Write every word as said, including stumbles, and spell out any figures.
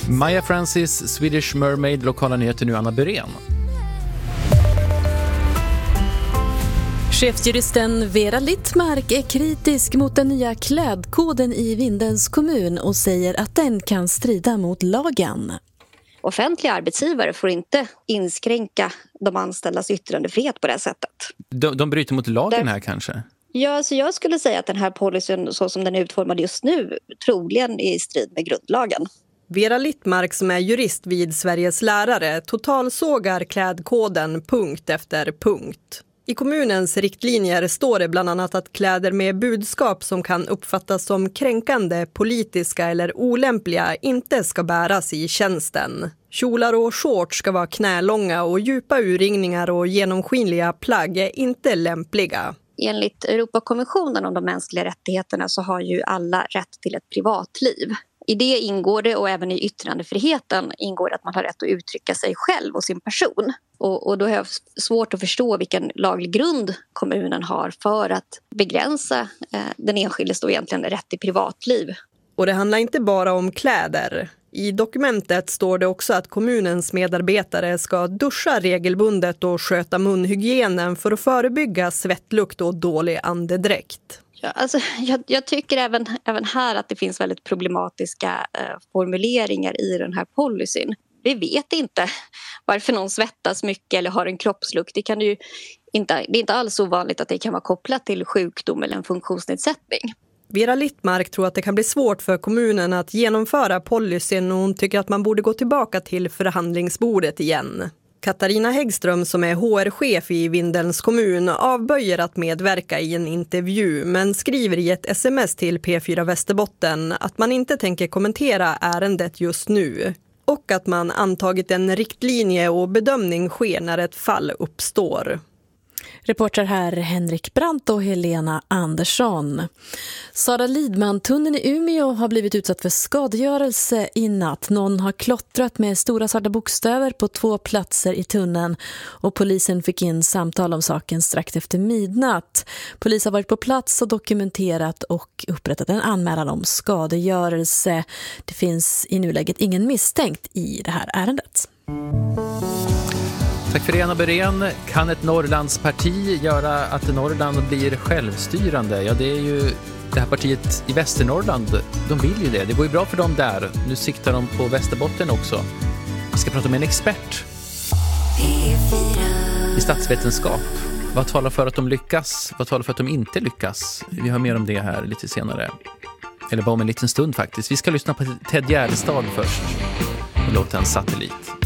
Maja Francis, Swedish Mermaid, lokala nyheter nu, Anna Byrén. Chefsjuristen Vera Littmark är kritisk mot den nya klädkoden i Vindelns kommun och säger att den kan strida mot lagen. Offentliga arbetsgivare får inte inskränka de anställdas yttrandefrihet på det sättet. De, de bryter mot lagen Där... här kanske? Ja, så jag skulle säga att den här policyn så som den är utformad just nu troligen är i strid med grundlagen. Vera Littmark, som är jurist vid Sveriges lärare, totalsågar klädkoden punkt efter punkt. I kommunens riktlinjer står det bland annat att kläder med budskap som kan uppfattas som kränkande, politiska eller olämpliga inte ska bäras i tjänsten. Kjolar och shorts ska vara knälånga och djupa urringningar och genomskinliga plagg är inte lämpliga. Enligt Europakonventionen om de mänskliga rättigheterna så har ju alla rätt till ett privatliv. I det ingår det, och även i yttrandefriheten ingår det, att man har rätt att uttrycka sig själv och sin person. Och, och då har jag svårt att förstå vilken laglig grund kommunen har för att begränsa eh, den enskildes då egentligen rätt till privatliv. Och det handlar inte bara om kläder. I dokumentet står det också att kommunens medarbetare ska duscha regelbundet och sköta munhygienen för att förebygga svettlukt och dålig andedräkt. Ja, alltså, jag, jag tycker även, även här att det finns väldigt problematiska eh, formuleringar i den här policyn. Vi vet inte varför någon svettas mycket eller har en kroppslukt. Det, kan ju inte, det är inte alls ovanligt att det kan vara kopplat till sjukdom eller en funktionsnedsättning. Vera Littmark tror att det kan bli svårt för kommunen att genomföra policyn, och hon tycker att man borde gå tillbaka till förhandlingsbordet igen. Katarina Häggström, som är H R-chef i Vindelns kommun, avböjer att medverka i en intervju men skriver i ett sms till P fyra Västerbotten att man inte tänker kommentera ärendet just nu och att man antagit en riktlinje och bedömning sker när ett fall uppstår. Reporter här Henrik Brandt och Helena Andersson. Sara Lidman-tunneln i Umeå har blivit utsatt för skadegörelse i natt. Någon har klottrat med stora svarta bokstäver på två platser i tunneln och polisen fick in samtal om saken strax efter midnatt. Polis har varit på plats och dokumenterat och upprättat en anmälan om skadegörelse. Det finns i nuläget ingen misstänkt i det här ärendet. Tack för det, Anna Byrén. Kan ett Norrlandsparti göra att Norrland blir självstyrande? Ja, det är ju det här partiet i Västernorrland. De vill ju det. Det går ju bra för dem där. Nu siktar de på Västerbotten också. Jag ska prata med en expert i statsvetenskap. Vad talar för att de lyckas? Vad talar för att de inte lyckas? Vi har mer om det här lite senare. Eller bara om en liten stund faktiskt. Vi ska lyssna på Ted Gärdestad först. Och låta en satellit.